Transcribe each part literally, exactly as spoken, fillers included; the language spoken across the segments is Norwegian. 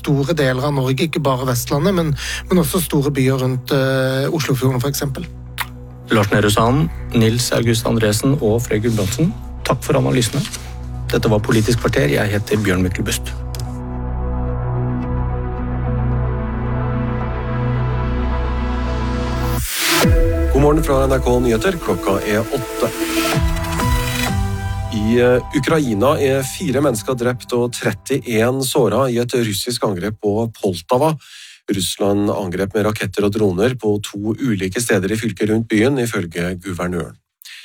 store deler av Norge, ikke bare Vestlandet, men, men også store byer rundt uh, Oslofjorden for eksempel. Lars Nehru Sand, Nils August Andresen og Frøy Gulbrandsen, takk for analysene. Dette var Politisk kvarter, jeg heter Bjørn Myklebust. God morgen fra N R K Nyheter, klokka er åtte. I Ukraina er fire mennesker drept og trettien såret i et russisk angrep på Poltava. Russland angrep med raketter og droner på to ulike steder i fylket rundt byen, ifølge guvernøren.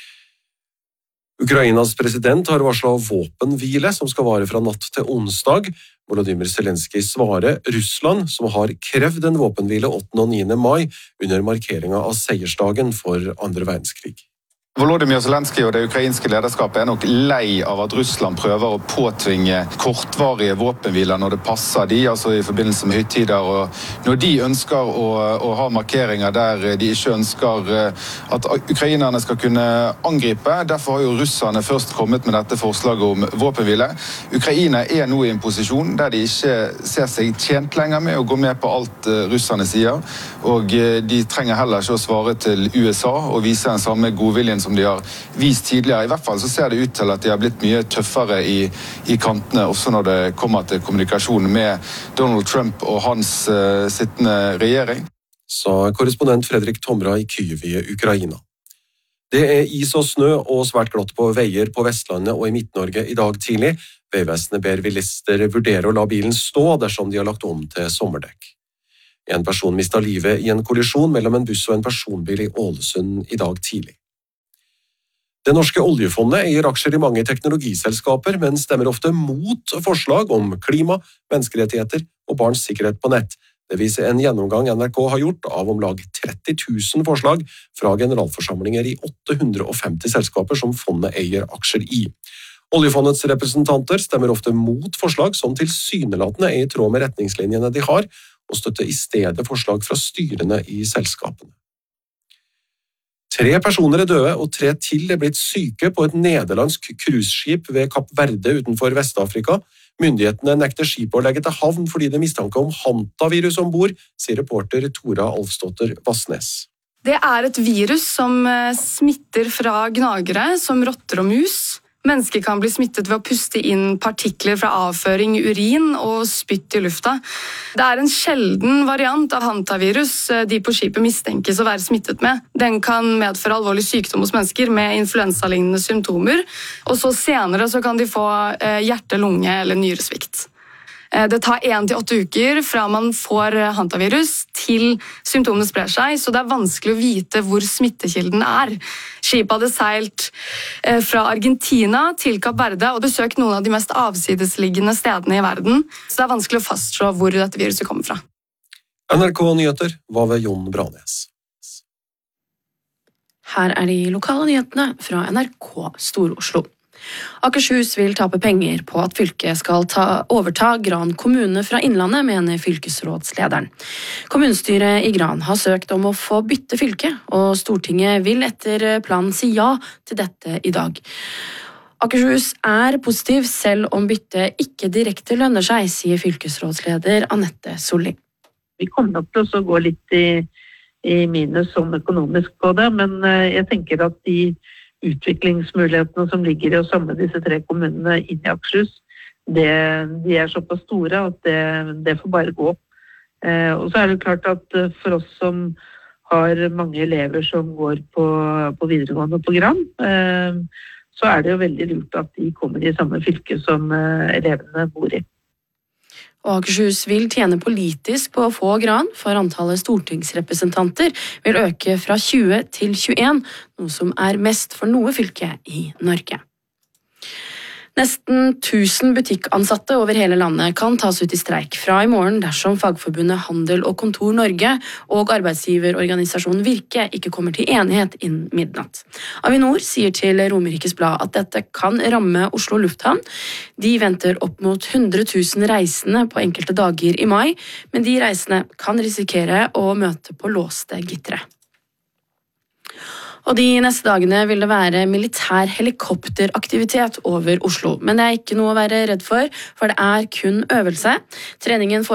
Ukrainas president har varslet våpenhvile som skal vare fra natt til onsdag. Volodymyr Zelenskyj svarer Russland, som har krevd en våpenhvile åttende og niende mai under markeringen av seiersdagen for andre verdenskrig. Volodymyr Zelenskyj og det ukrainske lederskapet er nok lei av at Russland prøver å påtvinge kortvarige våpenhviler når det passer de, altså i forbindelse med høytider, og når de ønsker å, å ha markeringer der de ikke ønsker at ukrainerne skal kunne angripe. Derfor har jo russerne først kommet med dette forslaget om våpenhvile. Ukraina er nå i en posisjon der de ikke ser seg tjent lenger med å gå med på alt russerne sier, og de trenger heller ikke å svare til U S A og vise den samme godviljen som de har vist tidligere. I hvert fall så ser det ut til at de har blitt mye tøffere i, i kantene, også når det kommer til kommunikasjon med Donald Trump og hans uh, sittende regjering. Sa korrespondent Fredrik Tomra i Kyiv i Ukraina. Det er is og snø og svært glatt på veier på Vestlandet og i Midt-Norge i dag tidlig. Veivesenet ber bilister vurdere å la bilen stå dersom de har lagt om til sommerdekk. En person mistet livet i en kollisjon mellom en buss og en personbil i Ålesund i dag tidlig. Det norske oljefondet eier aksjer i mange teknologiselskaper, men stemmer ofte mot forslag om klima, menneskerettigheter og barns sikkerhet på nett. Det viser en gjennomgang N R K har gjort av om lag tretti tusen forslag fra generalforsamlinger i åtte hundre og femti selskaper som fondet eier aksjer i. Oljefondets representanter stemmer ofte mot forslag som tilsynelatende er i tråd med retningslinjene de har, og støtter i stedet forslag fra styrene i selskapene. Tre personer er døde, og tre til er blitt syke på et nederlandsk cruiseskip ved Kapp Verde utenfor Vest-Afrika. Myndighetene nekter skipet å legge til havn fordi det er mistanke om hantavirus ombord, sier reporter Tora Alfsdotter Vassnes. Det er et virus som smitter fra gnagere, som rotter og mus. Mennesker kan bli smittet ved å puste inn partikler fra avføring, urin og spytt i lufta. Det er en sjelden variant av hantavirus de på skipet mistenkes å være smittet med. Den kan medføre alvorlig sykdom hos mennesker med influensalignende symptomer, og så senere så kan de få hjerte, lunge eller nyresvikt. Det tar én til åtte uker fra man får hantavirus til symptomene sprer seg, så det er vanskelig å vite hvor smittekilden er. Skipet hadde seilt fra Argentina til Kapp Verde og besøkt noen av de mest avsidesliggende stedene i verden, så det er vanskelig å fastslå hvor dette viruset kommer fra. N R K Nyheter var ved Jon Branes. Her er de lokale nyhetene fra N R K Stor-Oslo. Akershus vil tape penger på at fylket skal ta, overta Gran kommune fra Innlandet, mener fylkesrådslederen. Kommunestyret i Gran har søkt om å få bytte fylke, og Stortinget vil etter planen si ja til dette i dag. Akershus er positiv selv om bytte ikke direkte lønner seg, sier fylkesrådsleder Anette Solli. Vi kommer nok til å gå litt i, i minus sånn økonomisk på det, men jeg tenker at de utviklingsmulighetene som ligger i å samle disse tre kommunene inn i Akershus, det, de er såpass store at det, det får bare gå. Eh, og så er det klart at for oss som har mange elever som går på, på videregående program, eh, så er det jo veldig lurt at de kommer i samme fylke som eh, elevene bor i. Og Akershus vil tjene politisk på å få Gran, for antallet stortingsrepresentanter vil øke fra tjue til tjueen, noe som er mest for noe fylke i Norge. Nesten tusen butikkansatte over hele landet kan tas ut i streik fra i morgen dersom Fagforbundet Handel og Kontor Norge og arbeidsgiverorganisasjonen Virke ikke kommer til enighet innen midnatt. Avinor sier til Romerikes Blad at dette kan ramme Oslo Lufthavn. De venter opp mot hundre tusen reisende på enkelte dager i mai, men de reisende kan risikere å møte på låste gittere. Og de neste dagene vil det være militær helikopteraktivitet over Oslo. Men det er ikke noe å være redd for, for det er kun øvelse. Treningen